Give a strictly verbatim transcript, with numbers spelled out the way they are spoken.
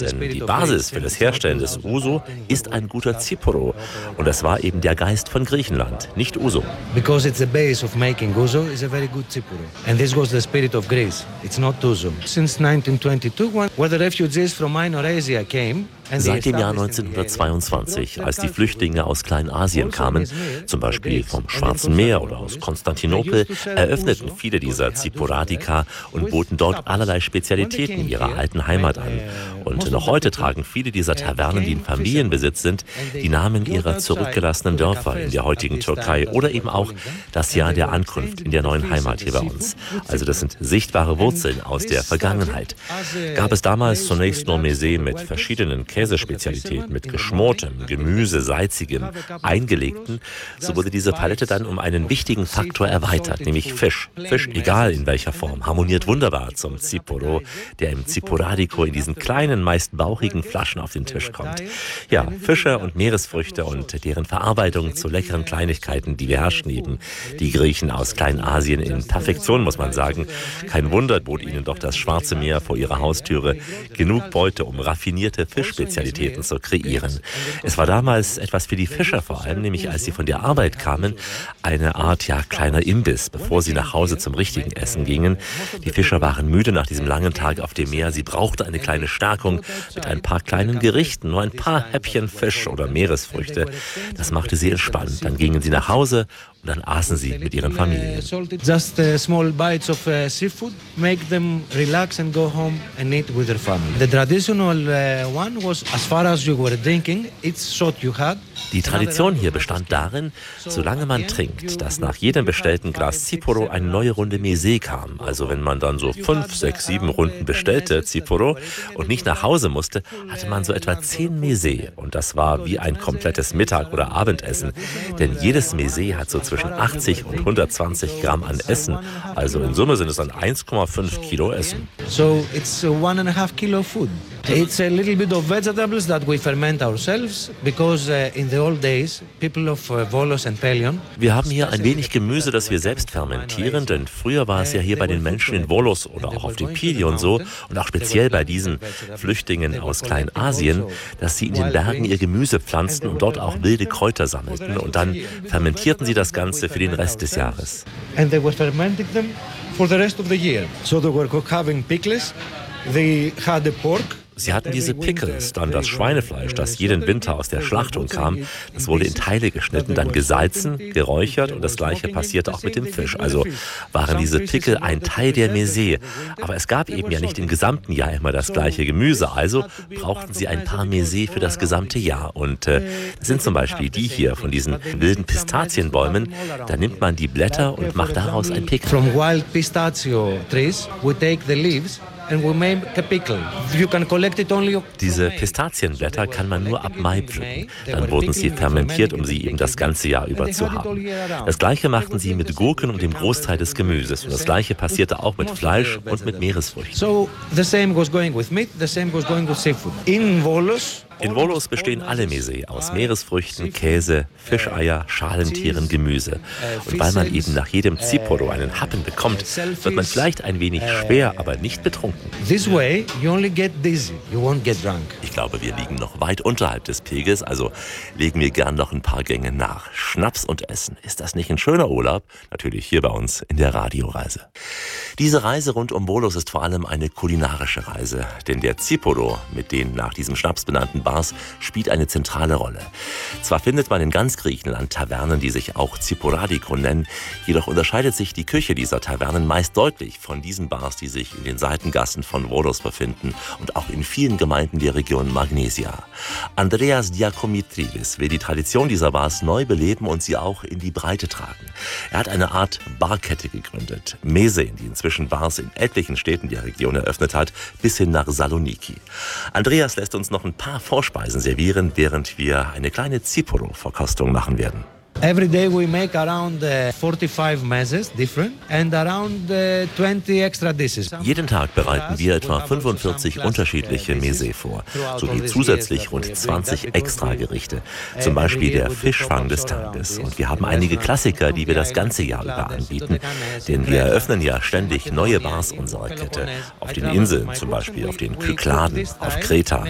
Denn die Basis für das Herstellen des Ouzo ist ein guter Tsipouro. Und das war eben der Geist von Griechenland, nicht Ouzo. Because it's the base of making ouzo is a very good Tsipouro. And this was the spirit of Greece. It's not ouzo. Since nineteen twenty-two, when the refugees from Minor Asia came, Seit dem Jahr neunzehnhundertzweiundzwanzig, als die Flüchtlinge aus Kleinasien kamen, zum Beispiel vom Schwarzen Meer oder aus Konstantinopel, eröffneten viele dieser Tsipouradica und boten dort allerlei Spezialitäten ihrer alten Heimat an. Und noch heute tragen viele dieser Tavernen, die in Familienbesitz sind, die Namen ihrer zurückgelassenen Dörfer in der heutigen Türkei oder eben auch das Jahr der Ankunft in der neuen Heimat hier bei uns. Also das sind sichtbare Wurzeln aus der Vergangenheit. Gab es damals zunächst nur Meze mit verschiedenen Käsespezialitäten, mit geschmortem, Gemüse, salzigem, eingelegten, so wurde diese Palette dann um einen wichtigen Faktor erweitert, nämlich Fisch. Fisch, egal in welcher Form, harmoniert wunderbar zum Tsipouro, der im Tsipouradico in diesen kleinen, meist bauchigen Flaschen auf den Tisch kommt. Ja, Fische und Meeresfrüchte und deren Verarbeitung zu leckeren Kleinigkeiten, die beherrschen eben die Griechen aus Kleinasien in Perfektion, muss man sagen. Kein Wunder bot ihnen doch das Schwarze Meer vor ihrer Haustüre genug Beute, um raffinierte Fischspezialitäten zu kreieren. Es war damals etwas für die Fischer vor allem, nämlich als sie von der Arbeit kamen, eine Art ja kleiner Imbiss, bevor sie nach Hause zum richtigen Essen gingen. Die Fischer waren müde nach diesem langen Tag auf dem Meer. Sie brauchten eine kleine Stärkung mit ein paar kleinen Gerichten, nur ein paar Häppchen Fisch oder Meeresfrüchte. Das machte sie entspannt. Dann gingen sie nach Hause und dann aßen sie mit ihren Familien. Just uh, small bites of uh, seafood make them relax and go home and eat with their family. The traditional uh, one was as far as you were drinking, it's what you had. Die Tradition hier bestand darin, solange man trinkt, dass nach jedem bestellten Glas Tsipouro eine neue Runde Meze kam. Also wenn man dann so fünf, sechs, sieben Runden bestellte Tsipouro und nicht nach Hause musste, hatte man so etwa zehn Meze. Und das war wie ein komplettes Mittag- oder Abendessen. Denn jedes Meze hat so zwischen achtzig und hundertzwanzig Gramm an Essen. Also in Summe sind es dann eins Komma fünf Kilo Essen. So it's one and a half kilo food. It's a little bit of vegetables that we ferment ourselves because uh, in the old days people of uh, Volos and Pelion. Wir haben hier ein wenig Gemüse, das wir selbst fermentieren, denn früher war es ja hier bei den Menschen in Volos oder auch auf dem Pelion so und auch speziell bei diesen Flüchtlingen aus Kleinasien, dass sie in den Bergen ihr Gemüse pflanzten und dort auch wilde Kräuter sammelten und dann fermentierten sie das Ganze für den Rest des Jahres. And they were fermenting them for the rest of the year. So they were having pickles. They had the pork. Sie hatten diese Pickles, dann das Schweinefleisch, das jeden Winter aus der Schlachtung kam. Das wurde in Teile geschnitten, dann gesalzen, geräuchert und das Gleiche passierte auch mit dem Fisch. Also waren diese Pickel ein Teil der Meze. Aber es gab eben ja nicht im gesamten Jahr immer das gleiche Gemüse. Also brauchten sie ein paar Meze für das gesamte Jahr. Und äh, das sind zum Beispiel die hier von diesen wilden Pistazienbäumen. Da nimmt man die Blätter und macht daraus ein Pickel. From wild pistachio trees, we take the leaves. And we make a pickle. You can collect it only. Diese Pistazienblätter kann man nur ab Mai pflücken. Dann wurden sie fermentiert, um sie eben das ganze Jahr über zu haben. Das Gleiche machten sie mit Gurken und dem Großteil des Gemüses. Und das Gleiche passierte auch mit Fleisch und mit Meeresfrüchten. So the same was going with meat, the same was going with seafood. In Volos. In Volos bestehen alle Meze aus Meeresfrüchten, Käse, Fischeier, Schalentieren, Gemüse. Und weil man eben nach jedem Tsipouro einen Happen bekommt, wird man vielleicht ein wenig schwer, aber nicht betrunken. This way you only get dizzy, you won't get drunk. Ich glaube, wir liegen noch weit unterhalb des Pegels, also legen wir gern noch ein paar Gänge nach. Schnaps und Essen. Ist das nicht ein schöner Urlaub? Natürlich hier bei uns in der Radioreise. Diese Reise rund um Volos ist vor allem eine kulinarische Reise, denn der Tsipouro mit den nach diesem Schnaps benannten Bars spielt eine zentrale Rolle. Zwar findet man in ganz Griechenland Tavernen, die sich auch Tsipouradico nennen, jedoch unterscheidet sich die Küche dieser Tavernen meist deutlich von diesen Bars, die sich in den Seitengassen von Volos befinden und auch in vielen Gemeinden der Region Magnesia. Andreas Diakomitridis will die Tradition dieser Bars neu beleben und sie auch in die Breite tragen. Er hat eine Art Barkette gegründet, Meze, die inzwischen Bars in etlichen Städten der Region eröffnet hat, bis hin nach Saloniki. Andreas lässt uns noch ein paar Vorspeisen servieren, während wir eine kleine Tsipouro-Verkostung machen werden. Every day we make around uh, forty-five mezes, different, and around uh, twenty extra dishes. Jeden Tag bereiten wir etwa fünfundvierzig unterschiedliche Meze vor, sowie zusätzlich rund zwanzig extra Gerichte, zum Beispiel der Fischfang des Tages. Und wir haben einige Klassiker, die wir das ganze Jahr über anbieten, denn wir eröffnen ja ständig neue Bars unserer Kette, auf den Inseln, zum Beispiel auf den Kykladen, auf Kreta.